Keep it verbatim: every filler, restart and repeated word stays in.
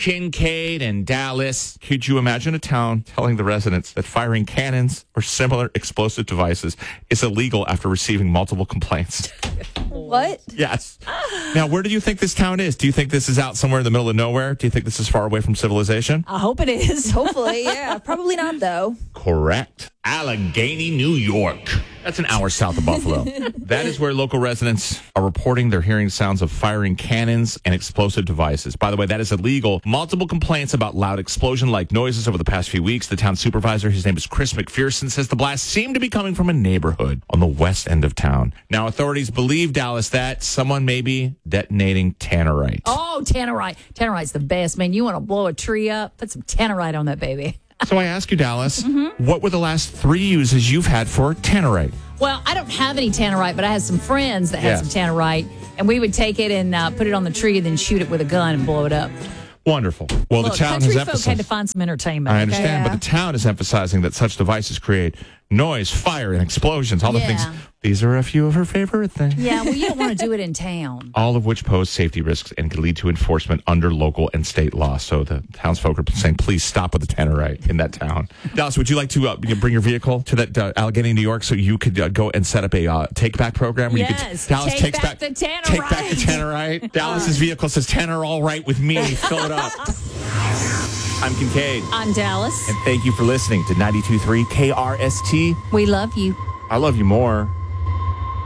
Kincaid and Dallas. Could you imagine a town telling the residents that firing cannons or similar explosive devices is illegal after receiving multiple complaints? What? Yes. Now, where do you think this town is? Do you think this is out somewhere in the middle of nowhere? Do you think this is far away from civilization? I hope it is. Hopefully, yeah. Probably not, though. Correct. Allegheny, New York. That's an hour south of Buffalo. That is where local residents are reporting they're hearing sounds of firing cannons and explosive devices. By the way, that is illegal. Multiple complaints about loud explosion-like noises over the past few weeks. The town supervisor, his name is Chris McPherson, says the blast seemed to be coming from a neighborhood on the west end of town. Now, authorities believe, Dallas, that someone may be detonating tannerite. Oh, tannerite. Tannerite's the best, man. You want to blow a tree up? Put some tannerite on that baby. So I ask you, Dallas, mm-hmm. what were the last three uses you've had for tannerite? Well, I don't have any tannerite, but I had some friends that had yeah. some tannerite, and we would take it and uh, put it on the tree and then shoot it with a gun and blow it up. Wonderful. Well, Look, the town country has folk emphasized... had to find some entertainment. I understand, okay? yeah. but the town is emphasizing that such devices create noise, fire, and explosions, all the Yeah. things. These are a few of her favorite things. Yeah, well, you don't want to do it in town. All of which pose safety risks and could lead to enforcement under local and state law. So the townsfolk are saying, please stop with the tannerite in that town. Dallas, would you like to uh, bring your vehicle to that uh, Allegheny, New York, so you could uh, go and set up a uh, take-back program? Where Yes, you could, Dallas take takes back the tannerite. Take back the tannerite. Dallas's vehicle says, tanner all right with me. Fill it up. I'm Kincaid. I'm Dallas. And thank you for listening to ninety-two point three K R S T. We love you. I love you more.